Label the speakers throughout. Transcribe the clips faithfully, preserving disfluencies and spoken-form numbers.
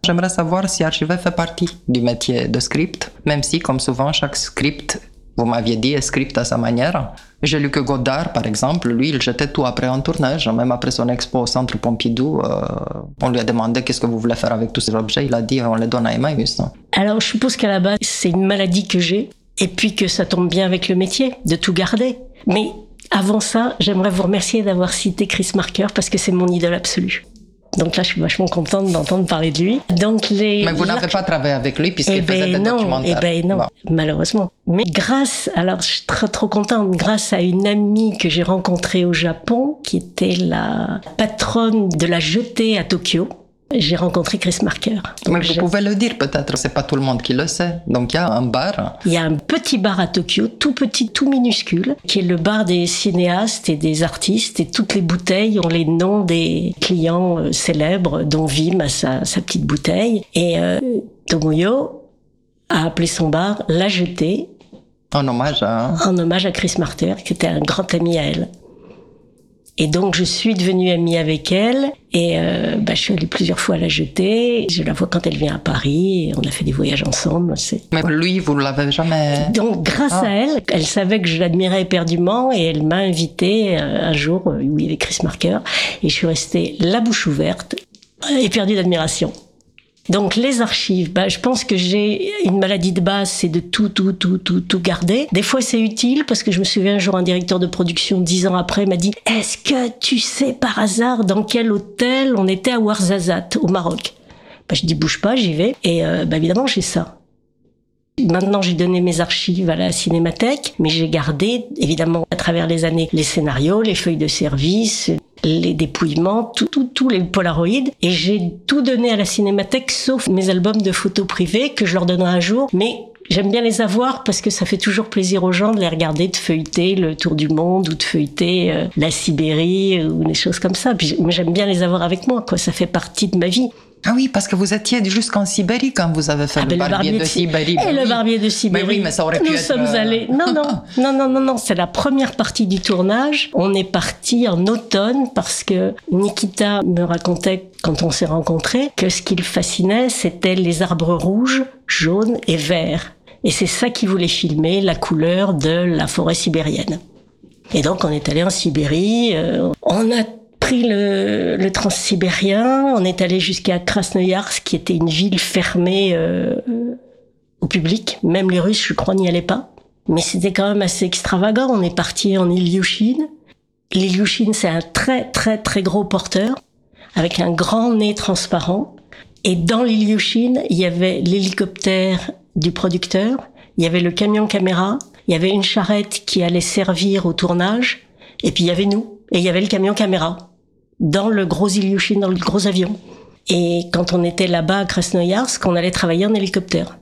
Speaker 1: J'aimerais savoir si archiver fait partie du métier de script, même si, comme souvent, chaque script, vous m'aviez dit, est script à sa manière. J'ai lu que Godard, par exemple, lui, il jetait tout après un tournage. Même après son expo au Centre Pompidou, euh, on lui a demandé qu'est-ce que vous voulez faire avec tous ces objets. Il a dit, on les donne à Emmaüs.
Speaker 2: Alors, je suppose qu'à la base, c'est une maladie que j'ai, et puis que ça tombe bien avec le métier, de tout garder. Mais avant ça, j'aimerais vous remercier d'avoir cité Chris Marker, parce que c'est mon idole absolue. Donc là, je suis vachement contente d'entendre parler de lui. Donc les.
Speaker 1: Mais vous n'avez pas travaillé avec lui puisqu'il
Speaker 2: eh
Speaker 1: faisait
Speaker 2: ben
Speaker 1: des
Speaker 2: non,
Speaker 1: documentaires.
Speaker 2: Eh ben non, bon. Malheureusement. Mais grâce, alors je suis trop trop contente, grâce à une amie que j'ai rencontrée au Japon, qui était la patronne de la jetée à Tokyo. J'ai rencontré Chris Marker.
Speaker 1: Donc Mais vous je... pouvez le dire peut-être, c'est pas tout le monde qui le sait. Donc il y a un bar.
Speaker 2: Il y a un petit bar à Tokyo, tout petit, tout minuscule, qui est le bar des cinéastes et des artistes. Et toutes les bouteilles ont les noms des clients euh, célèbres, dont Vim a sa, sa petite bouteille. Et euh, Tomoyo a appelé son bar La Jetée.
Speaker 1: En hommage à...
Speaker 2: En hommage à Chris Marker, qui était un grand ami à elle. Et donc, je suis devenue amie avec elle et euh, bah, je suis allée plusieurs fois à La Jetée. Je la vois quand elle vient à Paris et on a fait des voyages ensemble. C'est...
Speaker 1: Mais lui, vous ne l'avez jamais...
Speaker 2: Donc, grâce ah. à elle, elle savait que je l'admirais éperdument et elle m'a invitée euh, un jour où il y avait Chris Marker et je suis restée la bouche ouverte, éperdue d'admiration. Donc les archives, bah, je pense que j'ai une maladie de base, c'est de tout, tout, tout, tout, tout garder. Des fois c'est utile parce que je me souviens un jour un directeur de production dix ans après m'a dit « Est-ce que tu sais par hasard dans quel hôtel on était à Ouarzazate au Maroc ?» Bah, je dis « Bouge pas, j'y vais » et euh, bah, évidemment j'ai ça. Maintenant, j'ai donné mes archives à la Cinémathèque, mais j'ai gardé, évidemment, à travers les années, les scénarios, les feuilles de service, les dépouillements, tout, tout, tous les polaroïdes. Et j'ai tout donné à la Cinémathèque, sauf mes albums de photos privées, que je leur donnerai un jour. Mais j'aime bien les avoir parce que ça fait toujours plaisir aux gens de les regarder, de feuilleter le Tour du Monde ou de feuilleter euh, la Sibérie euh, ou des choses comme ça. Puis j'aime bien les avoir avec moi, quoi. Ça fait partie de ma vie.
Speaker 1: Ah oui, parce que vous étiez jusqu'en Sibérie quand vous avez fait ah, le, barbier le barbier de, de Sibérie.
Speaker 2: Et
Speaker 1: ben
Speaker 2: le
Speaker 1: oui.
Speaker 2: barbier de Sibérie.
Speaker 1: Mais oui, mais ça aurait pu
Speaker 2: Nous
Speaker 1: être...
Speaker 2: sommes allés... Non, non, non, non, non, non, c'est la première partie du tournage. On est parti en automne parce que Nikita me racontait, quand on s'est rencontrés, que ce qui le fascinait, c'était les arbres rouges, jaunes et verts. Et c'est ça qu'il voulait filmer, la couleur de la forêt sibérienne. Et donc, on est allé en Sibérie. Euh, on a pris le, le transsibérien, on est allé jusqu'à Krasnoïarsk, qui était une ville fermée euh, au public. Même les Russes, je crois, n'y allaient pas. Mais c'était quand même assez extravagant. On est parti en Ilyushin. L'Ilyushin, c'est un très, très, très gros porteur, avec un grand nez transparent. Et dans l'Ilyushin, il y avait l'hélicoptère du producteur, il y avait le camion caméra, il y avait une charrette qui allait servir au tournage, et puis il y avait nous, et il y avait le camion caméra. Dans le gros Ilyushin, dans le gros avion. Et quand on était là-bas à Krasnoïarsk, on allait travailler en hélicoptère.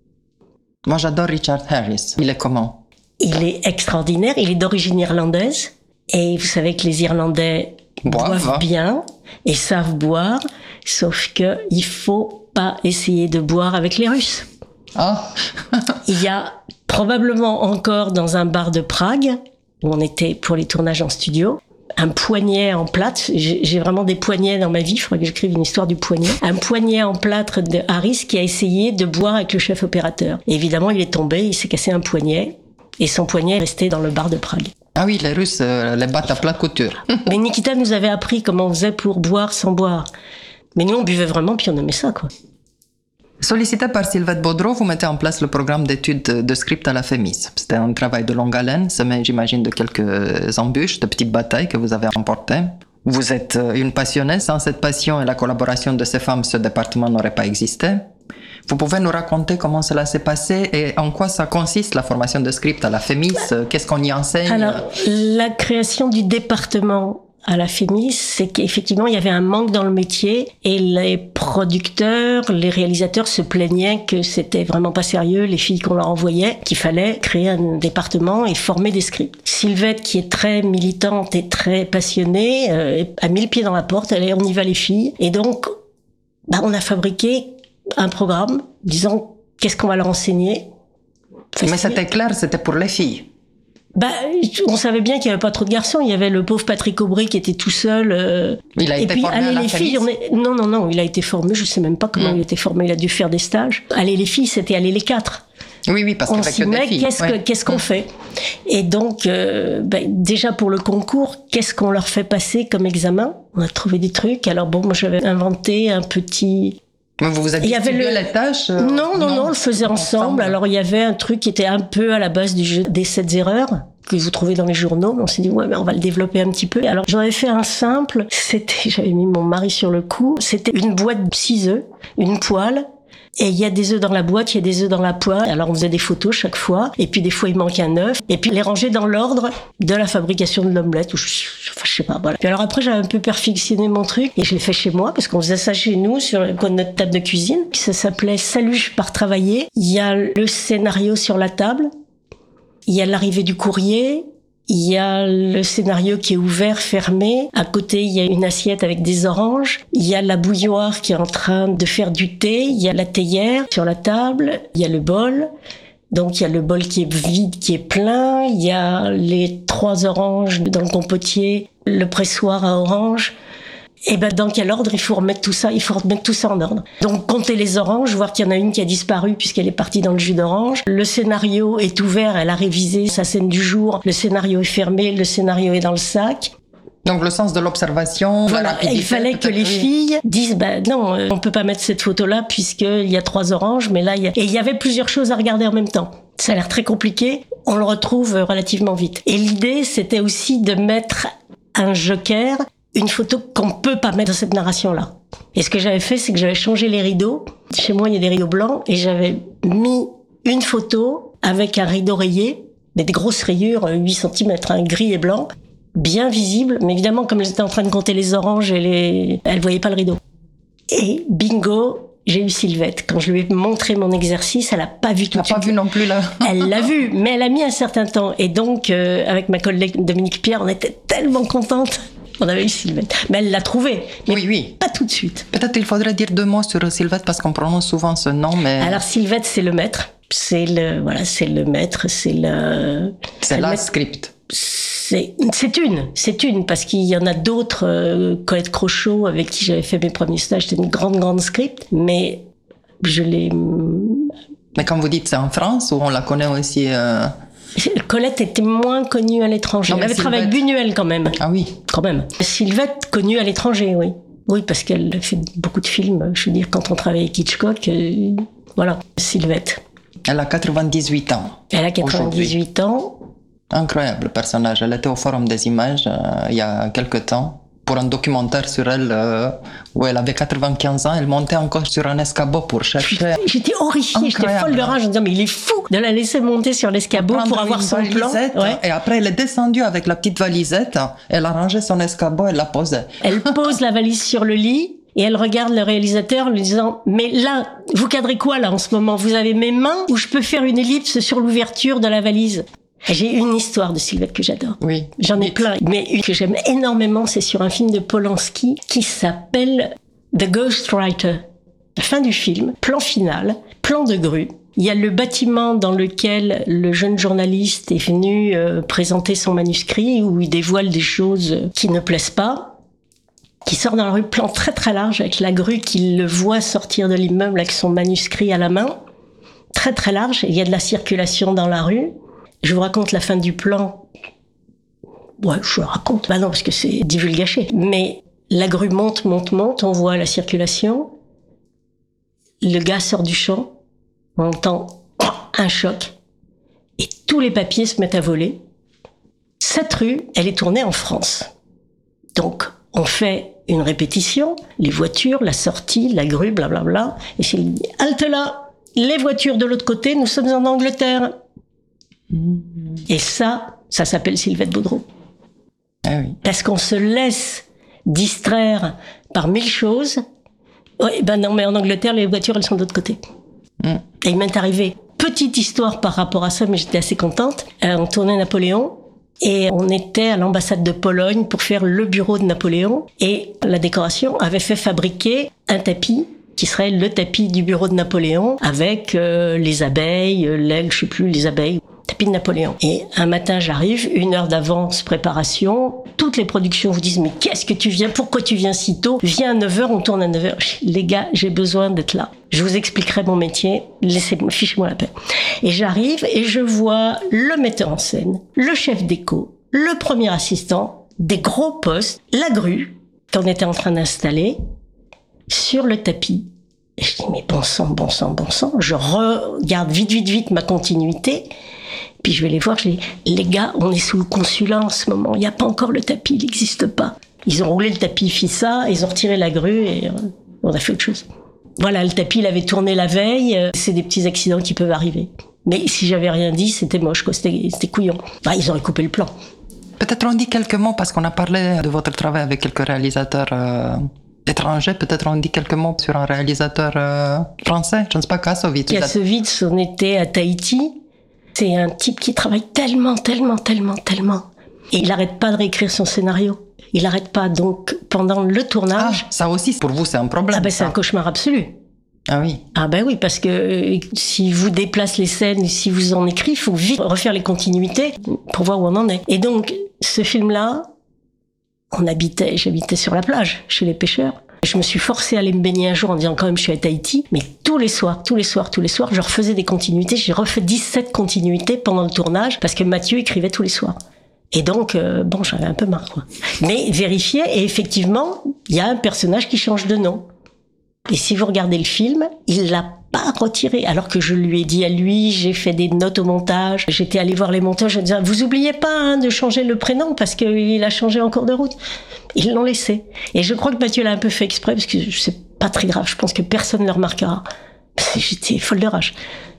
Speaker 1: Moi, j'adore Richard Harris. Il est comment?
Speaker 2: Il est extraordinaire. Il est d'origine irlandaise. Et vous savez que les Irlandais boivent, boivent bien et savent boire. Sauf que il faut pas essayer de boire avec les Russes.
Speaker 1: Ah.
Speaker 2: Il y a probablement encore dans un bar de Prague, où on était pour les tournages en studio, un poignet en plâtre. J'ai, j'ai vraiment des poignets dans ma vie. Il faudrait que j'écrive une histoire du poignet. Un poignet en plâtre de Harris qui a essayé de boire avec le chef opérateur. Et évidemment, il est tombé, il s'est cassé un poignet. Et son poignet est resté dans le bar de Prague.
Speaker 1: Ah oui, les Russes euh, les battent à plat de couture.
Speaker 2: Mais Nikita nous avait appris comment on faisait pour boire sans boire. Mais nous, on buvait vraiment, puis on aimait ça, quoi.
Speaker 1: Sollicité par Sylvette Baudreau, vous mettez en place le programme d'études de script à la FEMIS. C'était un travail de longue haleine, semé, j'imagine, de quelques embûches, de petites batailles que vous avez remportées. Vous êtes une passionnée. Sans cette passion et la collaboration de ces femmes, ce département n'aurait pas existé. Vous pouvez nous raconter comment cela s'est passé et en quoi ça consiste, la formation de script à la FEMIS? Qu'est-ce qu'on y enseigne?
Speaker 2: Alors, la création du département à la FEMIS, c'est qu'effectivement, il y avait un manque dans le métier et les producteurs, les réalisateurs se plaignaient que c'était vraiment pas sérieux, les filles qu'on leur envoyait, qu'il fallait créer un département et former des scripts. Sylvette, qui est très militante et très passionnée, euh, a mis le pied dans la porte, allez, on y va les filles. Et donc, bah, on a fabriqué un programme disant qu'est-ce qu'on va leur enseigner.
Speaker 1: Mais c'était clair, c'était pour les filles.
Speaker 2: Bah, on savait bien qu'il y avait pas trop de garçons. Il y avait le pauvre Patrick Aubry qui était tout seul. Euh...
Speaker 1: Il a
Speaker 2: et
Speaker 1: été
Speaker 2: puis,
Speaker 1: formé
Speaker 2: allez,
Speaker 1: à la
Speaker 2: les
Speaker 1: Fémis.
Speaker 2: filles, on est... Non, non, non, il a été formé. Je sais même pas comment mmh. il a été formé. Il a dû faire des stages. Allez, les filles, c'était aller les quatre.
Speaker 1: Oui, oui, parce
Speaker 2: on
Speaker 1: qu'avec
Speaker 2: s'y
Speaker 1: le
Speaker 2: met,
Speaker 1: défi.
Speaker 2: qu'est-ce,
Speaker 1: ouais.
Speaker 2: que, qu'est-ce qu'on mmh. fait? Et donc, euh, ben, déjà pour le concours, qu'est-ce qu'on leur fait passer comme examen? On a trouvé des trucs. Alors bon, moi j'avais inventé un petit...
Speaker 1: Mais vous vous avez distribué les tâches euh,
Speaker 2: non, non, non, non, on le faisait ensemble. ensemble. Alors il y avait un truc qui était un peu à la base du jeu des sept erreurs que vous trouvez dans les journaux. On s'est dit ouais, mais on va le développer un petit peu. Alors j'en avais fait un simple. C'était, j'avais mis mon mari sur le coup. C'était une boîte de six œufs, une poêle. Et il y a des œufs dans la boîte, il y a des œufs dans la poêle. Alors on faisait des photos chaque fois. Et puis des fois il manque un œuf. Et puis les ranger dans l'ordre de la fabrication de l'omelette. Ou je, enfin, je sais pas, voilà. Puis alors après j'avais un peu perfectionné mon truc. Et je l'ai fait chez moi parce qu'on faisait ça chez nous sur notre table de cuisine. Puis ça s'appelait Salut, je pars travailler. Il y a le scénario sur la table. Il y a l'arrivée du courrier. Il y a le scénario qui est ouvert, fermé. À côté, il y a une assiette avec des oranges. Il y a la bouilloire qui est en train de faire du thé. Il y a la théière sur la table. Il y a le bol. Donc, il y a le bol qui est vide, qui est plein. Il y a les trois oranges dans le compotier, le pressoir à oranges. Et ben, dans quel ordre il faut remettre tout ça? Il faut remettre tout ça en ordre. Donc, compter les oranges, voir qu'il y en a une qui a disparu puisqu'elle est partie dans le jus d'orange. Le scénario est ouvert, elle a révisé sa scène du jour. Le scénario est fermé, le scénario est dans le sac.
Speaker 1: Donc, le sens de l'observation,
Speaker 2: voilà.
Speaker 1: la rapidité.
Speaker 2: Il fallait que les filles disent, ben non, euh, on peut pas mettre cette photo-là puisqu'il y a trois oranges, mais là, il y a... Et il y avait plusieurs choses à regarder en même temps. Ça a l'air très compliqué. On le retrouve relativement vite. Et l'idée, c'était aussi de mettre un joker, une photo qu'on peut pas mettre dans cette narration-là. Et ce que j'avais fait, c'est que j'avais changé les rideaux. Chez moi, il y a des rideaux blancs et j'avais mis une photo avec un rideau rayé, mais des grosses rayures, huit centimètres, hein, gris et blanc, bien visible. Mais évidemment, comme j'étais en train de compter les oranges, et les... elle voyait pas le rideau. Et bingo, j'ai eu Sylvette. Quand je lui ai montré mon exercice, elle a pas vu tout de suite.
Speaker 1: Elle n'a pas vu non plus, là.
Speaker 2: Elle l'a vu, mais elle a mis un certain temps. Et donc, euh, avec ma collègue Dominique Pierre, on était tellement contentes. On avait eu Sylvette. Mais elle l'a trouvé. Mais
Speaker 1: oui, oui.
Speaker 2: Pas tout de suite.
Speaker 1: Peut-être il faudrait dire deux mots sur Sylvette parce qu'on prononce souvent ce nom, mais...
Speaker 2: Alors, Sylvette, c'est le maître. C'est le, voilà, c'est le maître, c'est le...
Speaker 1: C'est la script.
Speaker 2: C'est, c'est une, c'est une, parce qu'il y en a d'autres, euh, Colette Crochot, avec qui j'avais fait mes premiers stages, c'était une grande, grande script, mais je l'ai...
Speaker 1: Mais quand vous dites c'est en France, ou on la connaît aussi... Euh...
Speaker 2: Colette était moins connue à l'étranger. Non, elle avait travaillé avec Buñuel quand même.
Speaker 1: Ah oui.
Speaker 2: Quand même. Sylvette, connue à l'étranger, oui. Oui, parce qu'elle fait beaucoup de films. Je veux dire, quand on travaille avec Hitchcock, euh, voilà, Sylvette.
Speaker 1: Elle a quatre-vingt-dix-huit ans.
Speaker 2: Elle a quatre-vingt-dix-huit ans.
Speaker 1: Incroyable personnage. Elle était au Forum des images euh, il y a quelque temps pour un documentaire sur elle euh, où elle avait quatre-vingt-quinze ans. Elle montait encore sur un escabeau pour chercher.
Speaker 2: J'étais horrifiée, j'étais folle de rage en disant mais il est fou de la laisser monter sur l'escabeau pour, pour avoir son plan.
Speaker 1: Ouais. Et après elle est descendue avec la petite valisette. Elle a rangé son escabeau, elle l'a posé.
Speaker 2: Elle pose la valise sur le lit. Et elle regarde le réalisateur en lui disant « Mais là, vous cadrez quoi là en ce moment? Vous avez mes mains ou je peux faire une ellipse sur l'ouverture de la valise ?» J'ai une histoire de Sylvette que j'adore.
Speaker 1: Oui.
Speaker 2: J'en ai plein. Mais une que j'aime énormément, c'est sur un film de Polanski qui s'appelle The Ghostwriter. La fin du film, plan final, plan de grue. Il y a le bâtiment dans lequel le jeune journaliste est venu euh, présenter son manuscrit où il dévoile des choses qui ne plaisent pas. Qui sort dans la rue, plan très très large, avec la grue qui le voit sortir de l'immeuble avec son manuscrit à la main. Très très large, il y a de la circulation dans la rue. Je vous raconte la fin du plan. Ouais, je le raconte. Bah non, parce que c'est divulgaché. Mais la grue monte, monte, monte, on voit la circulation. Le gars sort du champ, on entend un choc, et tous les papiers se mettent à voler. Cette rue, elle est tournée en France. Donc, on fait une répétition, les voitures, la sortie, la grue, blablabla. Et c'est halte là, les voitures de l'autre côté, nous sommes en Angleterre. Mmh. Et ça, ça s'appelle Sylvette Baudreau.
Speaker 1: Ah oui.
Speaker 2: Parce qu'on se laisse distraire par mille choses. Oui, ben non, mais en Angleterre, les voitures, elles sont de l'autre côté. Mmh. Et il m'est arrivé, petite histoire par rapport à ça, mais j'étais assez contente. Euh, on tournait Napoléon. Et on était à l'ambassade de Pologne pour faire le bureau de Napoléon. Et la décoration avait fait fabriquer un tapis qui serait le tapis du bureau de Napoléon avec euh, les abeilles, l'aigle, je sais plus, les abeilles. tapis de Napoléon. Et un matin, j'arrive, une heure d'avance, préparation. Toutes les productions vous disent, mais qu'est-ce que tu viens? Pourquoi tu viens si tôt? Viens à neuf heures, on tourne à neuf heures. Les gars, j'ai besoin d'être là. Je vous expliquerai mon métier. Laissez-moi, fichez-moi la paix. Et j'arrive et je vois le metteur en scène, le chef déco, le premier assistant, des gros postes, la grue qu'on était en train d'installer sur le tapis. Et je dis, mais bon sang, bon sang, bon sang. Je regarde vite, vite, vite ma continuité. Puis je vais les voir, je dis, les gars, on est sous le consulat en ce moment. Il n'y a pas encore le tapis, il n'existe pas. Ils ont roulé le tapis Fissa, ils ont retiré la grue et on a fait autre chose. Voilà, le tapis, il avait tourné la veille. C'est des petits accidents qui peuvent arriver. Mais si j'avais rien dit, c'était moche, quoi. C'était, c'était couillon. Enfin, ils auraient coupé le plan.
Speaker 1: Peut-être on dit quelques mots, parce qu'on a parlé de votre travail avec quelques réalisateurs euh, étrangers. Peut-être on dit quelques mots sur un réalisateur euh, français. Je ne sais pas, Kassovitz.
Speaker 2: Kassovitz, on était à Tahiti. C'est un type qui travaille tellement, tellement, tellement, tellement. Et il n'arrête pas de réécrire son scénario. Il n'arrête pas. Donc, pendant le tournage...
Speaker 1: Ah, ça aussi, pour vous, c'est un problème.
Speaker 2: Ah ben, c'est un cauchemar absolu.
Speaker 1: Ah oui.
Speaker 2: Ah ben oui, parce que euh, si vous déplacez les scènes, si vous en écrivez, il faut vite refaire les continuités pour voir où on en est. Et donc, ce film-là, on habitait, j'habitais sur la plage, chez les pêcheurs. Je me suis forcée à aller me baigner un jour en disant quand même je suis à Tahiti, mais tous les soirs, tous les soirs, tous les soirs, je refaisais des continuités. J'ai refait dix-sept continuités pendant le tournage parce que Mathieu écrivait tous les soirs. Et donc, euh, bon, j'en avais un peu marre, quoi. Mais vérifier, et effectivement, il y a un personnage qui change de nom. Et si vous regardez le film, il l'a pas retiré. Alors que je lui ai dit à lui, j'ai fait des notes au montage. J'étais allée voir les monteurs, je disais, vous oubliez pas hein, de changer le prénom parce qu'il a changé en cours de route. Ils l'ont laissé. Et je crois que Mathieu l'a un peu fait exprès parce que c'est pas très grave. Je pense que personne ne le remarquera. J'étais folle de rage.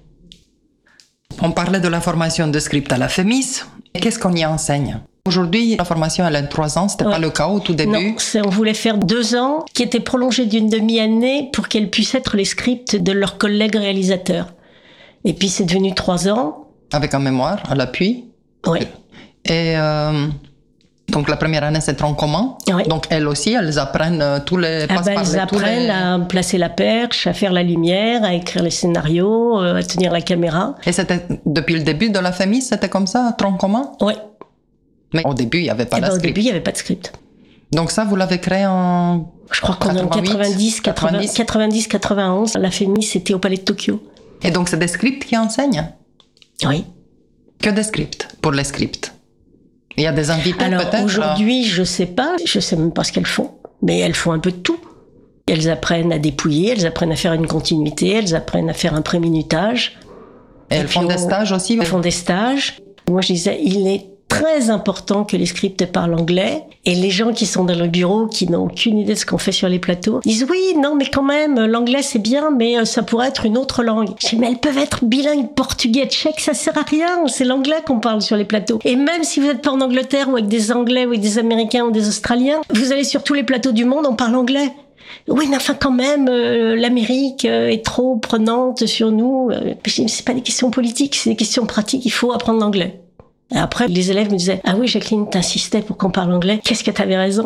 Speaker 1: On parlait de la formation de script à la FEMIS. Qu'est-ce qu'on y enseigne? Aujourd'hui, la formation, elle a trois ans. C'était ouais. pas le cas au tout début?
Speaker 2: Non, c'est, on voulait faire deux ans, qui étaient prolongés d'une demi-année pour qu'elles puissent être les scripts de leurs collègues réalisateurs. Et puis, c'est devenu trois ans.
Speaker 1: Avec un mémoire à l'appui?
Speaker 2: Oui.
Speaker 1: Et euh, donc, la première année, c'est tronc commun.
Speaker 2: Oui.
Speaker 1: Donc, elles aussi, elles apprennent tous les...
Speaker 2: Ah ben, elles apprennent les... à placer la perche, à faire la lumière, à écrire les scénarios, à tenir la caméra.
Speaker 1: Et c'était, depuis le début de la FEMIS, c'était comme ça, tronc commun?
Speaker 2: Oui.
Speaker 1: Mais au début, il n'y avait pas de
Speaker 2: ben,
Speaker 1: script.
Speaker 2: Au début, il n'y avait pas de script.
Speaker 1: Donc ça, vous l'avez créé en...
Speaker 2: Je crois qu'on est en quatre-vingt-dix, quatre-vingt-onze. La FEMIS, c'était au Palais de Tokyo.
Speaker 1: Et donc, c'est des scripts qui enseignent?
Speaker 2: Oui.
Speaker 1: Que des scripts, pour les scripts? Il y a des invités
Speaker 2: Alors,
Speaker 1: peut-être?
Speaker 2: Aujourd'hui, je ne sais pas. Je ne sais même pas ce qu'elles font. Mais elles font un peu de tout. Elles apprennent à dépouiller, elles apprennent à faire une continuité, elles apprennent à faire un pré-minutage.
Speaker 1: Et, Et elles font on... des stages aussi?
Speaker 2: Elles font des stages. Moi, je disais, il est très important que les scripts parlent anglais. Et les gens qui sont dans le bureau, qui n'ont aucune idée de ce qu'on fait sur les plateaux, disent oui, non, mais quand même, l'anglais c'est bien, mais ça pourrait être une autre langue. Je dis, mais elles peuvent être bilingues portugais, tchèque, ça sert à rien. C'est l'anglais qu'on parle sur les plateaux. Et même si vous n'êtes pas en Angleterre ou avec des Anglais ou avec des Américains ou des Australiens, vous allez sur tous les plateaux du monde, on parle anglais. Oui, mais enfin quand même, euh, l'Amérique euh, est trop prenante sur nous. Euh, je dis, mais c'est pas des questions politiques, c'est des questions pratiques, il faut apprendre l'anglais. Et après, les élèves me disaient « Ah oui, Jacqueline, t'insistais pour qu'on parle anglais. Qu'est-ce que t'avais raison ?»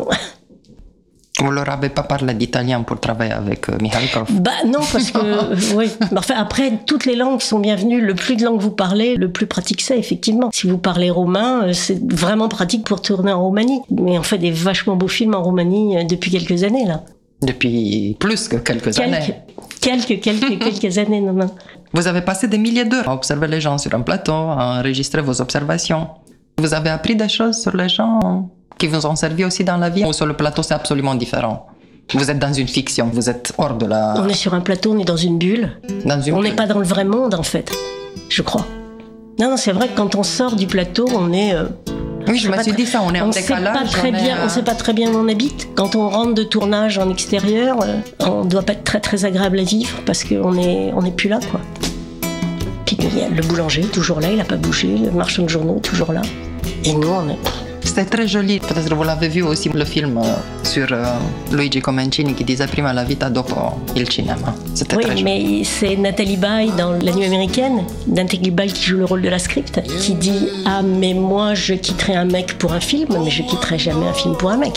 Speaker 1: Vous leur avez pas parlé d'italien pour travailler avec euh, Mikhalkov?
Speaker 2: Bah non, parce que... oui. Enfin, après, toutes les langues sont bienvenues. Le plus de langues vous parlez, le plus pratique c'est, effectivement. Si vous parlez roumain, c'est vraiment pratique pour tourner en Roumanie. Mais on fait des vachement beaux films en Roumanie depuis quelques années, là.
Speaker 1: Depuis plus que quelques, quelques années.
Speaker 2: Quelques, quelques, quelques années, non, non.
Speaker 1: Vous avez passé des milliers d'heures à observer les gens sur un plateau, à enregistrer vos observations. Vous avez appris des choses sur les gens qui vous ont servi aussi dans la vie, ou sur le plateau c'est absolument différent? Vous êtes dans une fiction, vous êtes hors de la...
Speaker 2: On est sur un plateau, on est dans une bulle.
Speaker 1: Dans une
Speaker 2: on
Speaker 1: bulle.
Speaker 2: n'est pas dans le vrai monde, en fait, je crois. Non, non, c'est vrai que quand on sort du plateau, on est... Euh...
Speaker 1: Oui, je me suis dit ça, on est en décalage.
Speaker 2: On sait pas très bien, on sait pas très bien où on habite. Quand on rentre de tournage en extérieur, on doit pas être très très agréable à vivre parce qu'on est on est plus là, quoi. Puis le boulanger toujours là, il a pas bougé, le marchand de journaux toujours là. Et nous, on est...
Speaker 1: C'était très joli. Peut-être que vous l'avez vu aussi, le film sur euh, Luigi Comencini qui disait prima la vita dopo il cinema. C'était
Speaker 2: oui,
Speaker 1: très joli.
Speaker 2: Oui, mais c'est Nathalie Baye dans La Nuit américaine, Nathalie Baye qui joue le rôle de la script, qui dit « Ah, mais moi, je quitterai un mec pour un film, mais je quitterai jamais un film pour un mec. »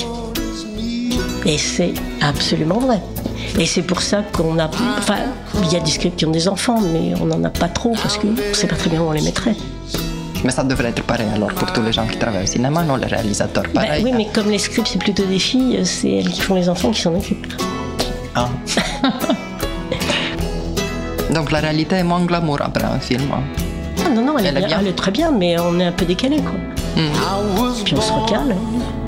Speaker 2: Et c'est absolument vrai. Et c'est pour ça qu'on a... Enfin, il y a des scripts qui ont des enfants, mais on n'en a pas trop parce qu'on ne sait pas très bien où on les mettrait.
Speaker 1: Mais ça devrait être pareil alors pour tous les gens qui travaillent au cinéma, non? Les réalisateurs, pareil.
Speaker 2: Bah, oui, mais comme les scripts, c'est plutôt des filles, c'est elles qui font les enfants qui s'en occupent.
Speaker 1: Ah. Donc la réalité est moins glamour après un film. Hein.
Speaker 2: Ah, non, non, elle, elle, est bien, elle est très bien, mais on est un peu décalé, quoi.
Speaker 1: Mm.
Speaker 2: Puis on se recale.